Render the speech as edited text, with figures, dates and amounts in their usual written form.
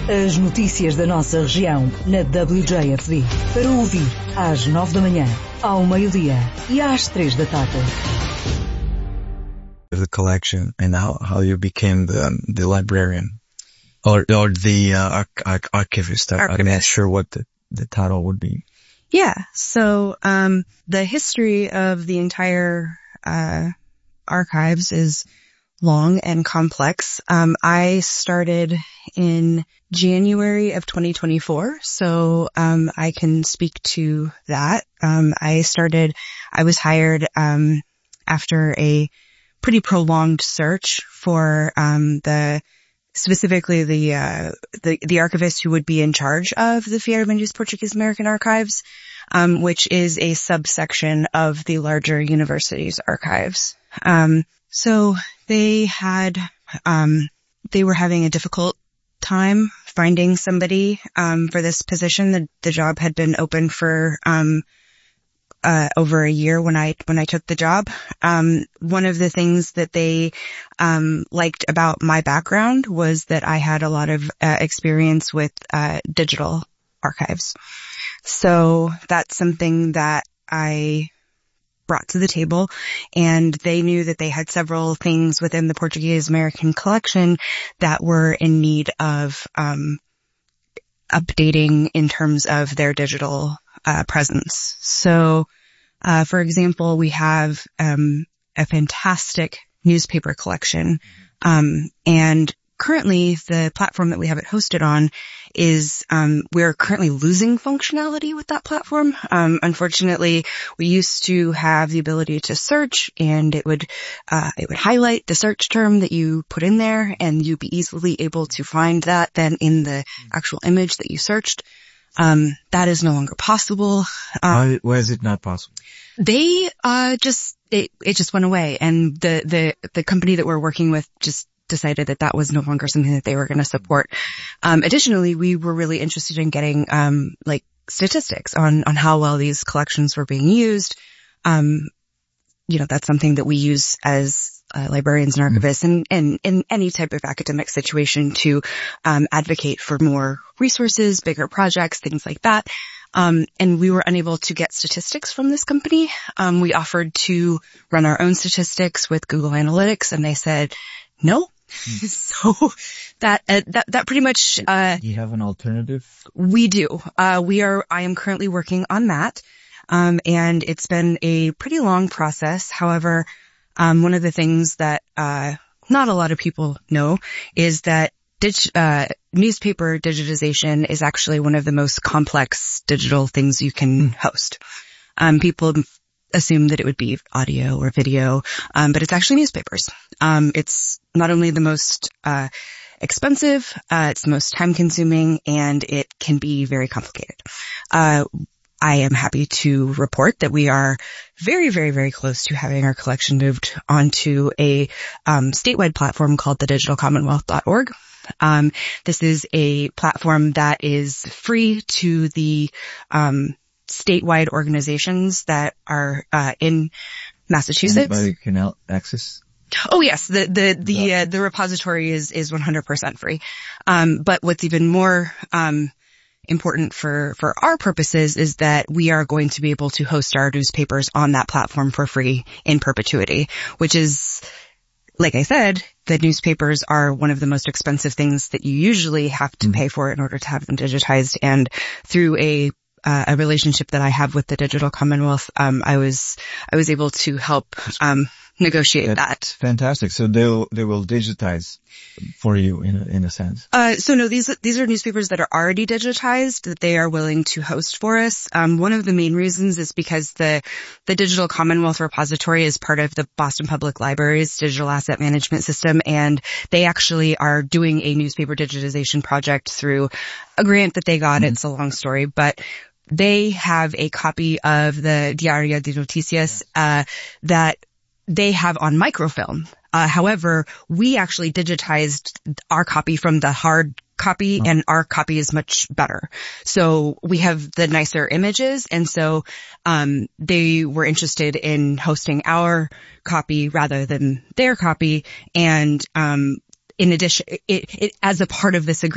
As notícias da nossa região na WJFD. Para ouvir às 9 da manhã, ao meio-dia e às 3 da tarde. The collection and how you became the librarian or the archivist. I'm not sure what the title would be. Yeah. So the history of the entire archives is long and complex. I started in January of 2024, so I can speak to that. I was hired after a pretty prolonged search for specifically the archivist who would be in charge of the Fiel Benjus Portuguese American Archives, which is a subsection of the larger university's archives. So they were having a difficult time finding somebody for this position. The job had been open for over a year when I took the job. One of the things that they liked about my background was that I had a lot of experience with digital archives. So that's something that I brought to the table, and they knew that they had several things within the Portuguese American collection that were in need of updating in terms of their digital presence. So, for example, we have a fantastic newspaper collection, and currently the platform that we have it hosted on is we're currently losing functionality with that platform. Unfortunately, we used to have the ability to search, and it would highlight the search term that you put in there, and you'd be easily able to find that then in the actual image that you searched. That is no longer possible. Why is it not possible? They it just went away, and the company that we're working with just decided that was no longer something that they were going to support. Additionally, we were really interested in getting statistics on how well these collections were being used. That's something that we use as librarians and archivists and in any type of academic situation to advocate for more resources, bigger projects, things like that. And we were unable to get statistics from this company. We offered to run our own statistics with Google Analytics, and they said no. So that pretty much, Do you have an alternative? We do. I am currently working on that. And it's been a pretty long process. However, one of the things that, not a lot of people know is that newspaper digitization is actually one of the most complex digital things you can host. People assume that it would be audio or video, but it's actually newspapers. It's not only the most expensive, it's the most time consuming, and it can be very complicated. I am happy to report that we are very, very, very close to having our collection moved onto a statewide platform called the digitalcommonwealth.org. This is a platform that is free to the statewide organizations that are in Massachusetts. Anybody can access? Oh yes, the repository is 100% free. But what's even more important for our purposes is that we are going to be able to host our newspapers on that platform for free in perpetuity, which is, like I said, the newspapers are one of the most expensive things that you usually have to pay for in order to have them digitized. And through a relationship that I have with the Digital Commonwealth, I was able to help negotiate that. Fantastic. So they will digitize for you in a sense. So no, these are newspapers that are already digitized that they are willing to host for us. One of the main reasons is because the Digital Commonwealth repository is part of the Boston Public Library's digital asset management system, and they actually are doing a newspaper digitization project through a grant that they got. It's a long story, but they have a copy of the Diario de Noticias that they have on microfilm. However, we actually digitized our copy from the hard copy, and our copy is much better. So we have the nicer images, and so they were interested in hosting our copy rather than their copy. And in addition, it as a part of this agreement,